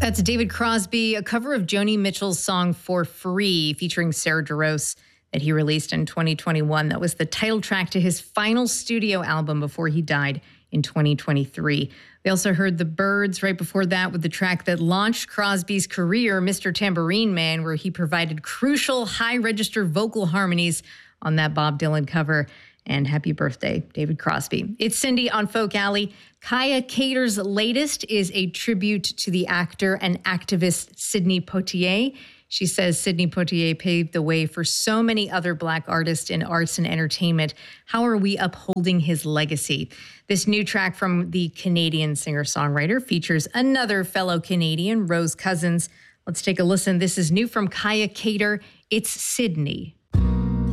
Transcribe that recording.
That's David Crosby, a cover of Joni Mitchell's song For Free featuring Sarah Jarosz that he released in 2021. That was the title track to his final studio album before he died in 2023. We also heard The Byrds right before that with the track that launched Crosby's career, Mr. Tambourine Man, where he provided crucial high register vocal harmonies on that Bob Dylan cover. And happy birthday, David Crosby. It's Cindy on Folk Alley. Kaya Cater's latest is a tribute to the actor and activist Sidney Poitier. She says Sidney Poitier paved the way for so many other Black artists in arts and entertainment. How are we upholding his legacy? This new track from the Canadian singer-songwriter features another fellow Canadian, Rose Cousins. Let's take a listen. This is new from Kaya Cater. It's Sydney.